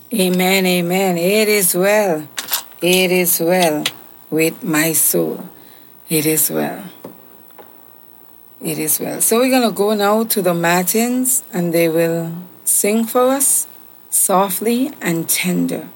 Amen, amen. It is well. It is well with my soul. It is well. It is well. So we're going to go now to the Martins, and they will sing for us softly and tender.